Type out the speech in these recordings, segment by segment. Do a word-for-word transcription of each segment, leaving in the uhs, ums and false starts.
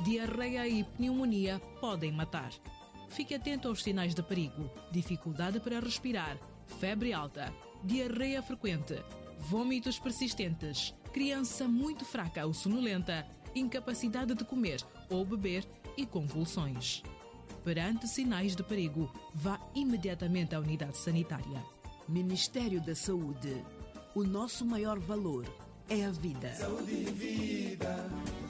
diarreia e pneumonia podem matar. Fique atento aos sinais de perigo: dificuldade para respirar, febre alta, diarreia frequente, vômitos persistentes, criança muito fraca ou sonolenta, incapacidade de comer ou beber e convulsões. Perante sinais de perigo, vá imediatamente à unidade sanitária. Ministério da Saúde. O nosso maior valor é a vida. Saúde e vida.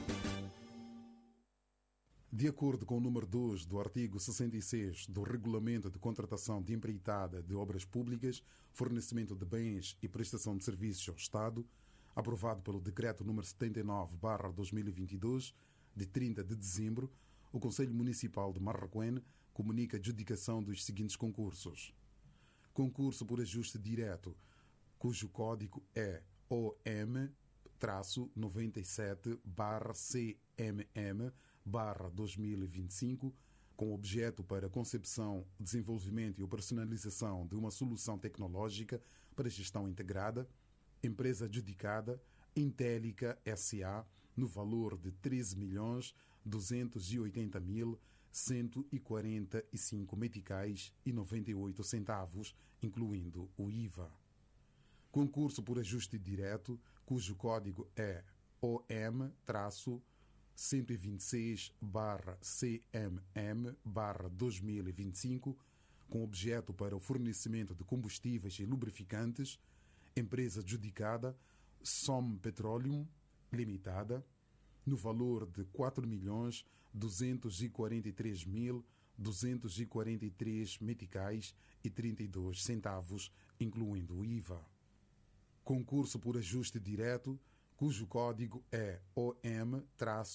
De acordo com o número dois do artigo sessenta e seis do Regulamento de Contratação de Empreitada de Obras Públicas, Fornecimento de Bens e Prestação de Serviços ao Estado, aprovado pelo Decreto número setenta e nove barra dois mil e vinte e dois, de trinta de dezembro, o Conselho Municipal de Marraquém comunica a adjudicação dos seguintes concursos. Concurso por ajuste direto, cujo código é O M noventa e sete barra C M M barra dois mil e vinte e cinco, com objeto para concepção, desenvolvimento e operacionalização de uma solução tecnológica para gestão integrada, empresa adjudicada, Intélica S A, no valor de treze milhões duzentos e oitenta mil cento e quarenta e cinco meticais e noventa e oito centavos, incluindo o I V A. Concurso por ajuste direto, cujo código é O M cento e vinte e seis barra C M M barra dois mil e vinte e cinco, com objeto para o fornecimento de combustíveis e lubrificantes, empresa adjudicada Som Petroleum Limitada, no valor de quatro milhões duzentos e quarenta e três mil duzentos e quarenta e três meticais e trinta e dois centavos, incluindo o I V A. Concurso por ajuste direto, cujo código é O M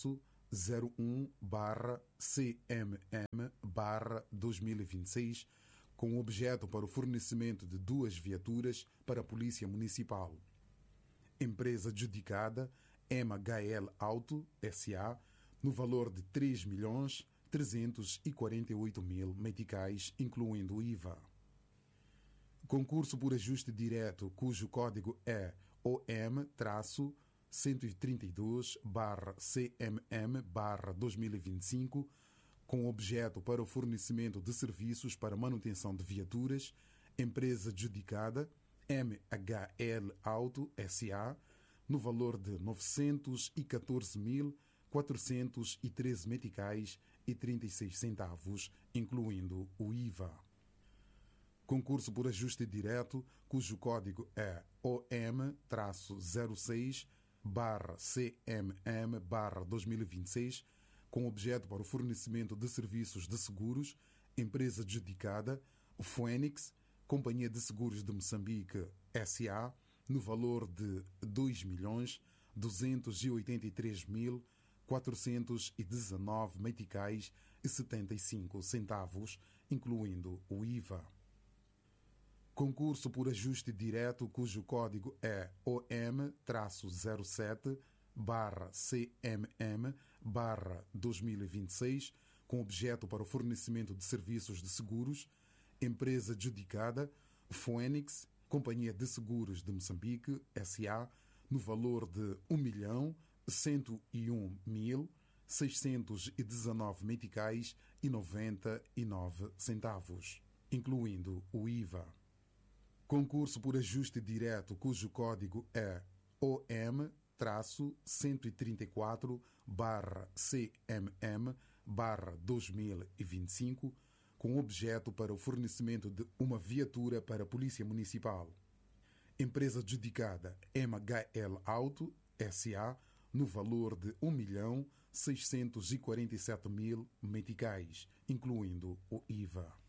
zero um barra C M M barra dois mil e vinte e seis, com objeto para o fornecimento de duas viaturas para a Polícia Municipal. Empresa adjudicada M H L Auto S A, no valor de três milhões trezentos e quarenta e oito mil meticais, incluindo o I V A. Concurso por ajuste direto, cujo código é O M cento e trinta e dois barra C M M barra dois mil e vinte e cinco, com objeto para o fornecimento de serviços para manutenção de viaturas, empresa adjudicada M H L Auto S A, no valor de novecentos e catorze mil quatrocentos e treze meticais e trinta e seis centavos, incluindo o I V A. Concurso por ajuste direto, cujo código é O M zero seis barra C M M barra dois mil e vinte e seis, com objeto para o fornecimento de serviços de seguros, empresa adjudicada Phoenix, Companhia de Seguros de Moçambique S A, no valor de dois milhões duzentos e oitenta e três mil quatrocentos e dezenove meticais e setenta e cinco centavos, incluindo o I V A. Concurso por ajuste direto, cujo código é O M zero sete barra C M M barra dois mil e vinte e seis, com objeto para o fornecimento de serviços de seguros, empresa adjudicada Phoenix, Companhia de Seguros de Moçambique S A, no valor de um milhão cento e um mil seiscentos e dezenove meticais e noventa e nove centavos, incluindo o I V A. Concurso por ajuste direto, cujo código é O M cento e trinta e quatro barra C M M barra dois mil e vinte e cinco, com objeto para o fornecimento de uma viatura para a Polícia Municipal. Empresa adjudicada M H L Auto S A, no valor de um milhão seiscentos e quarenta e sete mil meticais, incluindo o I V A.